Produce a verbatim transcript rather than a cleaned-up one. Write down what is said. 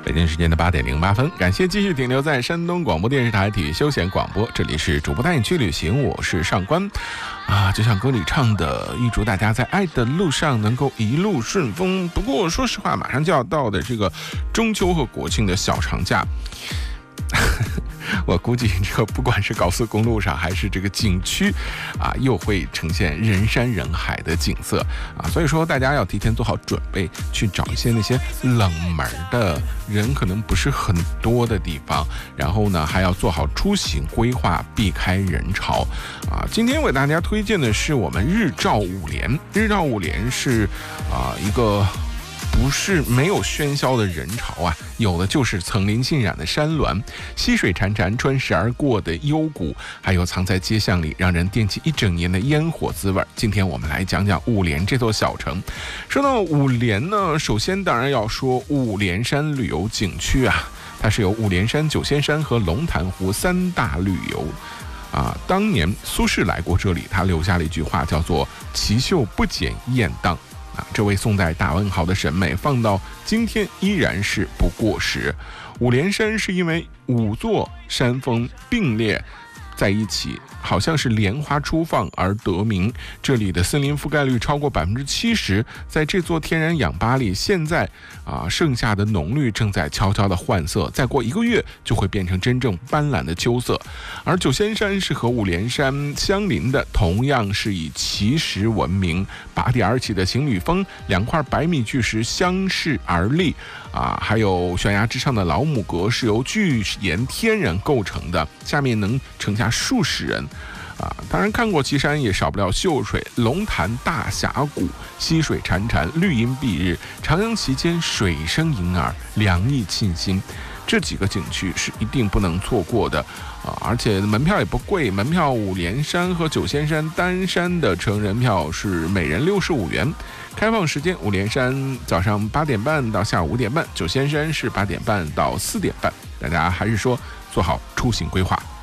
北京时间的八点零八分，感谢继续停留在山东广播电视台体育休闲广播，这里是主播带你去旅行，我是上官啊。就像歌里唱的，预祝大家在爱的路上能够一路顺风。不过说实话，马上就要到的这个中秋和国庆的小长假，我估计这个不管是高速公路上还是这个景区啊，又会呈现人山人海的景色啊，所以说大家要提前做好准备，去找一些那些冷门的人可能不是很多的地方，然后呢还要做好出行规划，避开人潮啊。今天为大家推荐的是我们日照五连，日照五连是啊一个不是没有喧嚣的人潮啊，有的就是层林尽染的山峦，溪水潺潺穿石而过的幽谷，还有藏在街巷里让人惦记一整年的烟火滋味。今天我们来讲讲五连这座小城。说到五连呢，首先当然要说五连山旅游景区啊，它是由五连山、九仙山和龙潭湖三大旅游啊，当年苏轼来过这里，他留下了一句话，叫做“奇秀不减艳荡”。啊，这位宋代大文豪的审美放到今天依然是不过时。五连山是因为五座山峰并列在一起，好像是莲花初放而得名。这里的森林覆盖率超过百分之七十，在这座天然氧吧里，现在啊剩下的浓绿正在悄悄的换色，再过一个月就会变成真正斑斓的秋色。而九仙山是和五连山相邻的，同样是以奇石闻名，拔地而起的情侣峰，两块百米巨石相视而立。啊，还有悬崖之上的老母阁是由巨岩天然构成的，下面能盛下数十人。啊，当然看过岐山也少不了秀水，龙潭大峡谷，溪水潺潺，绿荫蔽日，徜徉其间，水声盈耳，凉意沁心。这几个景区是一定不能错过的啊！而且门票也不贵，门票五连山和九仙山单山的成人票是每人六十五元。开放时间：五连山早上八点半到下午五点半，九仙山是八点半到四点半。大家还是说做好出行规划。